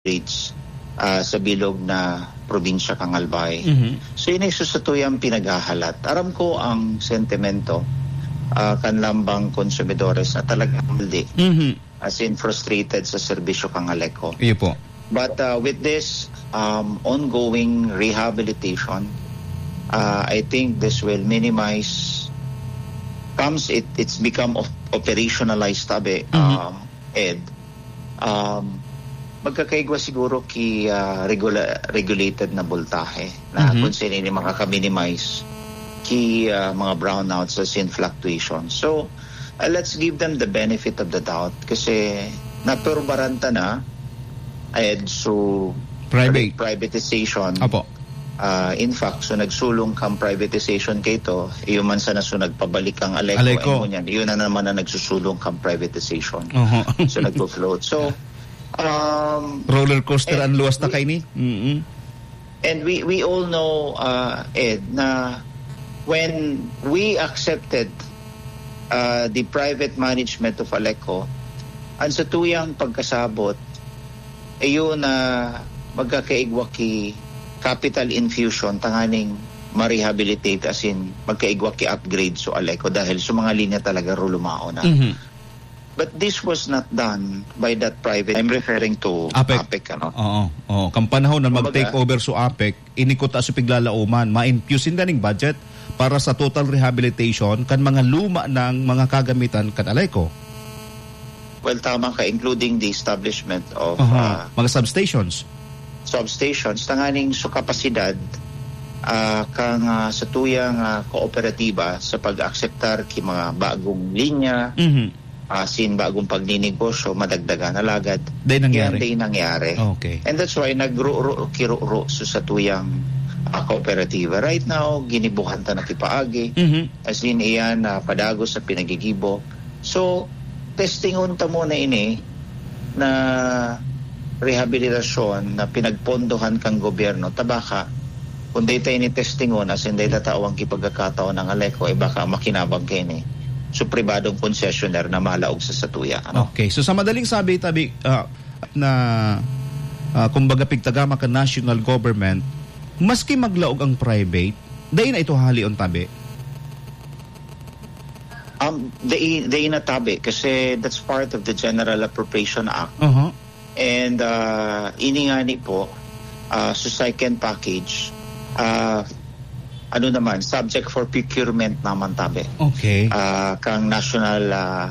rates sa bilog na probinsya kang Albay. So yun ay susatuyang pinaghahalat. Aram ko ang sentimento kanlambang konsumidores na talagang hindi. As in frustrated sa serbisyo kang Aleco. Iyo po. But with this ongoing rehabilitation, I think this will minimize it's become operationalized tabi, Ed. Magkakaigwa siguro regulated na voltahe na kung sino ni makaka-minimize mga brownouts as in fluctuation. So, let's give them the benefit of the doubt kasi naperbaranta na Ed, so privatization. Apo. In fact, so nagsulong kang privatization kito, iyo man sana so nagpabalik ang Aleco. Iyon na naman na nagsusulong kang privatization. So nagpo-float. So, roller coaster ang luwas na kayo ni. And we all know, Ed, na when we accepted the private management of Aleco, ang sa tuyang pagkasabot, ayun na magkakaigwa ki capital infusion tanganing ma-rehabilitate as in magkaigwa ki upgrade so Aleco dahil sa mga linya talaga lumao na. But this was not done by that private. I'm referring to APEC ano? Oo. Kang panahon na mag-take over so APEC, inikot sa piglalauman, ma-infuse in daning budget para sa total rehabilitation kan mga luma ng mga kagamitan kan Aleco. Well, tama ka, including the establishment of mga substations. Tanganing so kapasidad kang sa tuyang kooperatiba sa pag-akseptar ki mga bagong linya, sin bagong pagninegosyo, madagdagan na lagad. Day nangyari. Okay. And that's why nagro-kiro so sa tuyang kooperatiba. Right now, ginibuhan ta na kipaagi. As in, iyan padago sa pinagigibo. So, testingon ta muna ini na rehabilitasyon na pinagpondohan kang gobyerno. Tabaka, kung data ini testingon, as in data taawang kipagkakataon ng Aleco, baka makinabang kayo ni so pribadong concessionaire na malaog sa satuya. Ano? Okay. So sa madaling sabi, kumbaga pigtagama ka national government, maski maglaog ang private, dahil na ito halion tabi? They natabi kasi that's part of the General Appropriation Act. And iningani po sa second package, subject for procurement naman tabi. Okay. Kang National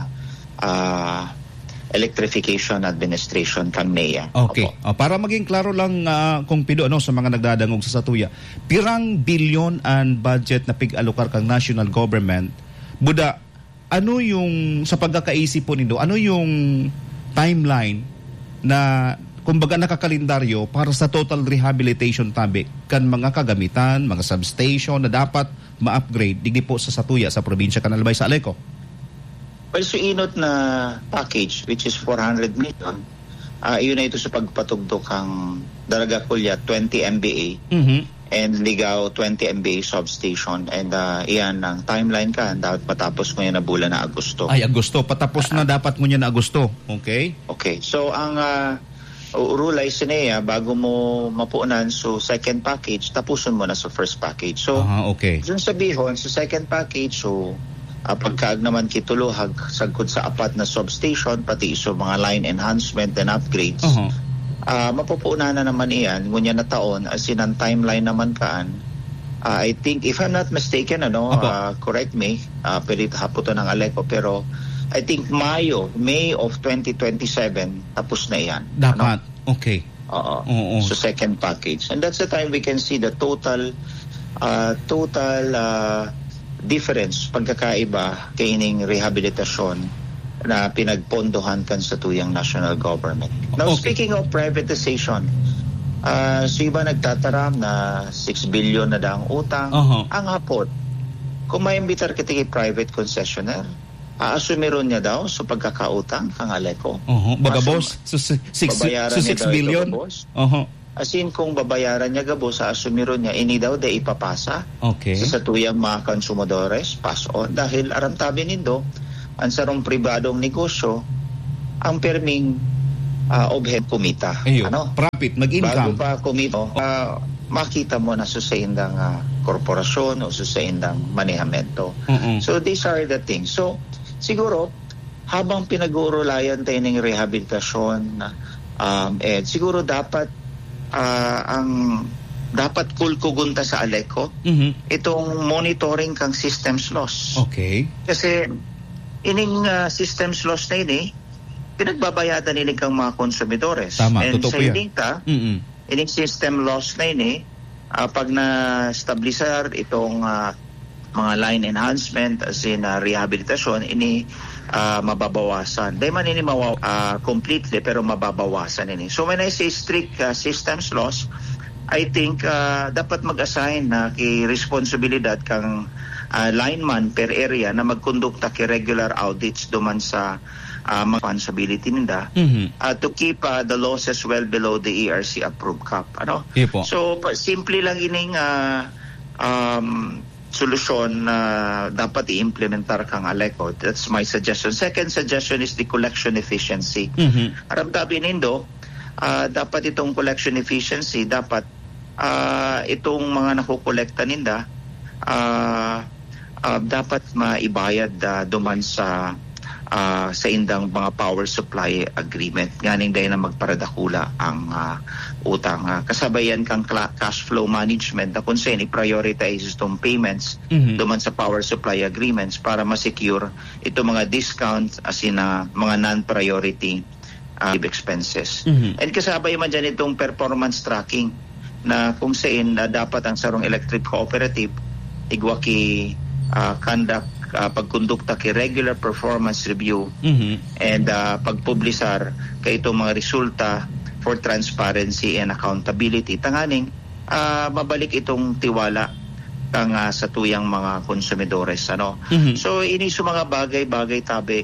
Electrification Administration kang NEA. Okay. Para maging klaro lang kung pido sa mga nagdadangog sa satuya, pirang bilyon ang budget na pig-alokar kang national government. Buda, ano yung sa pagkakaisip po nindo, ano yung timeline na kumbaga nakakalendaryo para sa total rehabilitation tabi kan mga kagamitan, mga substation na dapat ma-upgrade digdi po sa satuya sa probinsya kan Albay sa Aleco? Well, so inot na package which is 400 million, yun na ito sa pagpatugtog kang Dalaga Kulya 20 MBA and Ligaw 20 MBA substation, and iyan ang timeline ka dapat patapos mo yan na bulan na Agosto. Ay, Agosto, patapos na dapat mo yan na Agosto. Okay, so ang rule ay sineya bago mo mapuunan so second package, tapusin mo na sa first package. So dun sabihon sa second package, so pagkaag naman kituluhag sagkod sa apat na substation pati so mga line enhancement and upgrades, mapupuunan na naman iyan ngunya na taon as in ang timeline naman kaan. I think if I'm not mistaken correct me, pelit haputon ng Aleco, pero I think May of 2027 tapos na iyan. Dapat. Okay. So second package. And that's the time we can see the total difference, pagkakaiba kaining rehabilitasyon na pinagpondohan kan sa tuyang national government. Now, speaking of privatization, so iba nagtataram na 6 billion na daang utang. Ang hapot, kung may imbitar kitiki private concessionaire, aasumiron niya daw sa pagkakautang kang Aleco. Bagabos, so 6 billion. As in, kung babayaran niya gabos, aasumiron niya, ini daw de ipapasa sa tuyang mga konsumadores, pass on. Dahil aramtabi nindo, ang sarong pribadong negosyo, ang perming obhed kumita. Profit, mag-income. Bago pa kumita, makita mo na sa indang korporasyon o sa indang manehamento. So these are the things. So siguro, habang pinag-uurulayan tayo ng rehabilitasyon, siguro dapat dapat kulkugunta sa Aleco itong monitoring kang systems loss. Okay. Kasi ining systems loss na ini, pinagbabayadan nila kang mga konsumidores. Tama, and totoo sa ininta, ining system loss na ini, pag na-stabilisar itong mga line enhancement as in rehabilitasyon, ini mababawasan. Di man ini completely, pero mababawasan ini. So when I say strict systems loss, I think dapat mag-assign na responsibilidad kang lineman per area na magkondukta ki regular audits duman sa responsibility nila to keep the losses well below the ERC approved cap. So simple lang ining solusyon na dapat i-implementar kang Aleco. That's my suggestion. Second suggestion is the collection efficiency. Aramdabi nindo, dapat itong collection efficiency, dapat itong mga nakukolekta ninda, dapat maibayad duman sa indang mga power supply agreement. Nganing dahil na magparadakula ang utang. Kasabayan kang cash flow management na kung saan i-prioritize itong payments duman sa power supply agreements para ma-secure itong mga discounts as in mga non-priority expenses. And kasabay man dyan itong performance tracking na kung saan dapat ang sarong electric cooperative igwaki conduct pagkondukta ki regular performance review and pagpublisar kay itong mga resulta for transparency and accountability. Tanganing mabalik itong tiwala kang sa tuyang mga konsumidores. So iniso mga bagay-bagay tabi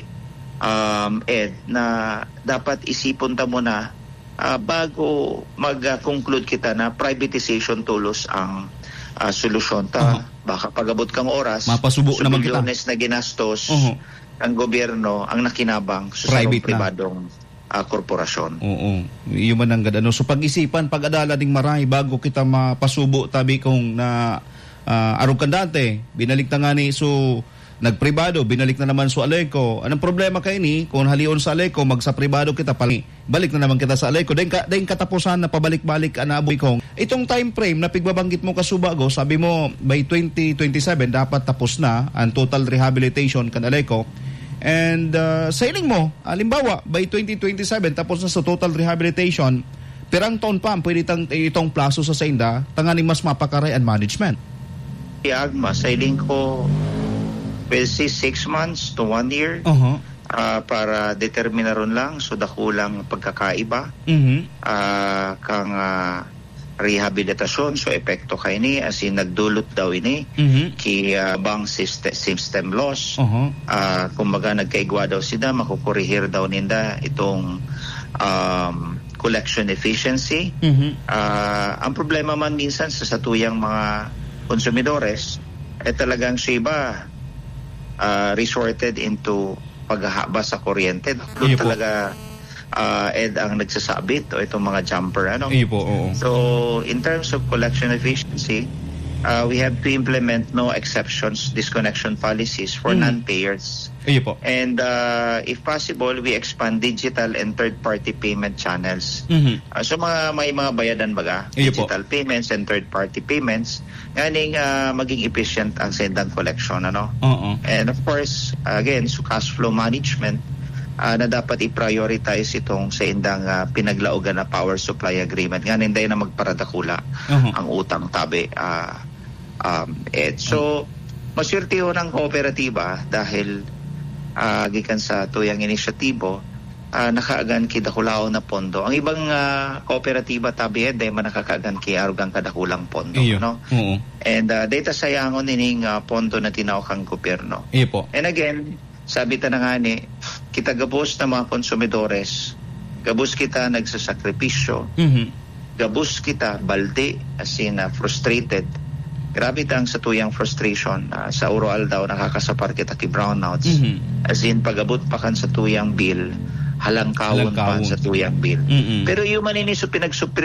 Ed na dapat isipon ta mo na bago mag-conclude kita na privatization tulos ang solusyon ta. Baka pagabot kang oras, mapasubo naman kita. Bilyones na ginastos ang gobyerno ang nakinabang sa pribadong korporasyon. Yung man ang ganda. So pag-isipan, pag-adala ding maray bago kita mapasubo tabi kung na arog kandante, binalik na nga ni so nagpribado, binalik na naman sa Aleco. Anong problema kay ni? Kung halion sa Aleco, magsa pribado kita, balik na naman kita sa Aleco. Dahil katapusan na pabalik-balik anaboy kong. Itong time frame na pigbabanggit mo kasubago, sabi mo by 2027 dapat tapos na ang total rehabilitation kan Aleco. And sailing mo, halimbawa, by 2027 tapos na sa total rehabilitation, pirang taon pa pwede itong plaso sa Senda, tanganing mas mapakaray ang management. Agma, sailing ko we'll see 6 months to 1 year para determinaron lang so dakulang pagkakaiba kang rehabilitasyon so epekto kay ni as in nagdulot daw ini ki bang system loss kumbaga nagkaigwa daw sila makukurihir daw ninda itong collection efficiency. Ang problema man minsan sa satuyang mga konsumidores talagang siya iba resorted into paghahaba sa kuryente. Doon talaga Ed ang nagsasabit o itong mga jumper. So in terms of collection efficiency, we have to implement no exceptions disconnection policies for non-payers. And if possible, we expand digital and third-party payment channels. So may mga bayadan baga, digital payments and third-party payments, nganing maging efficient ang sendang collection. And of course, again, so cash flow management na dapat i-prioritize itong sendang pinaglaogan na power supply agreement. Nganing dahil na magparadakula ang utang tabi. Ed. So, maswerte ng kooperatiba dahil gikan sa tuyang inisyatibo nakaagan kidakulaw na pondo. Ang ibang kooperatiba tabi dahil manakakaagan ki arugang kadakulang pondo. And data sayangon nining pondo na tinawakang gobyerno. And again, sabi ta na nga ni, kita gabos na mga konsumidores, gabos kita nagsasakripisyo, gabos kita balde as in frustrated. Grabe tang sa tuyang frustration sa Uroal daw nakakasapar kita ki brownouts as in pagabot pa kan sa tuyang bill halangkawon pa sa tuyang bill. Pero yung manini so